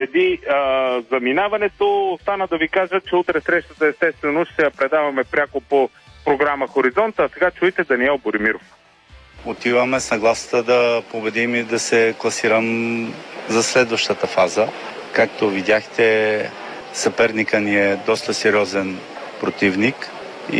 Преди заминаването остана да ви кажа, че утре срещата естествено ще я предаваме пряко по програма Хоризонт, а сега чуйте Даниел Боримиров. Отиваме с нагласата да победим и да се класирам за следващата фаза. Както видяхте, съперника ни е доста сериозен противник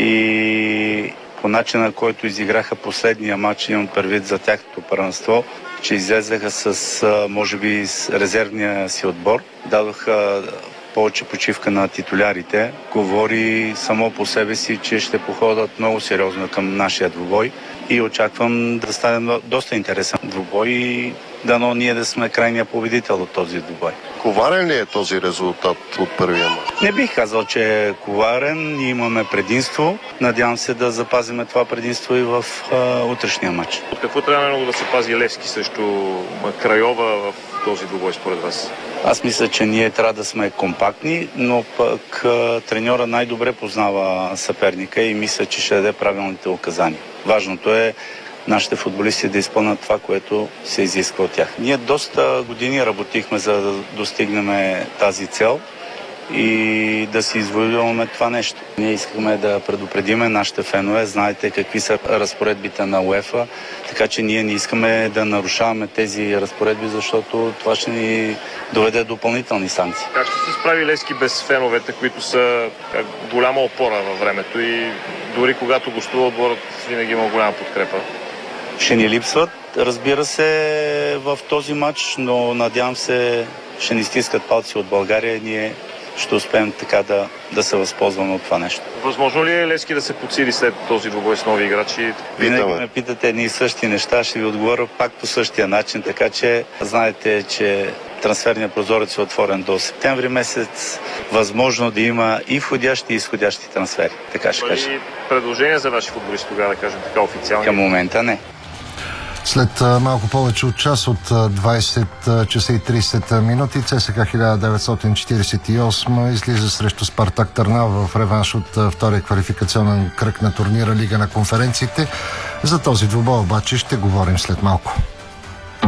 и по начина, който изиграха последния матч, имам предвид за тяхното първенство, че излезаха с, може би, с резервния си отбор. Дадоха повече почивка на титулярите. Говори само по себе си, че ще походят много сериозно към нашия двубой и очаквам да стане доста интересен двубой и дано ние да сме крайния победител от този двубой. Коварен ли е този резултат от първия мач? Не бих казал, че е коварен. Ние имаме предимство. Надявам се да запазиме това предимство и в утрешния мач. От какво трябва много да се пази Левски срещу Крайова в този двубой според вас? Аз мисля, че ние трябва да сме компактни, но пък треньора най-добре познава съперника и мисля, че ще даде правилните указания. Важното е нашите футболисти да изпълнят това, което се изисква от тях. Ние доста години работихме, за да достигнем тази цел и да си извоюваме това нещо. Ние искаме да предупредиме нашите фенове, знаете какви са разпоредбите на УЕФА, така че ние не искаме да нарушаваме тези разпоредби, защото това ще ни доведе допълнителни санкции. Как ще се справи Левски без феновете, които са голяма опора във времето и дори когато гостува отборът винаги има голяма подкрепа? Ще ни липсват, разбира се, в този матч, но надявам се, ще ни стискат палци от България и ние ще успеем така да се възползваме от това нещо. Възможно ли е Левски да се подсили след този двубой с нови играчи? Винаги ме питате едни и същи неща, ще ви отговоря пак по същия начин, така че знаете, че трансферният прозорец е отворен до септември месец. Възможно да има и входящи и изходящи трансфери. Така ще кажа. И предложения за ваши футболисти тогава, да кажем така официално? Към момента не. След малко повече от час, от 20 часа и 30 минути, ЦСКА 1948 излиза срещу Спартак Търнава в реванш от втория квалификационен кръг на турнира Лига на конференциите. За този двубой обаче ще говорим след малко.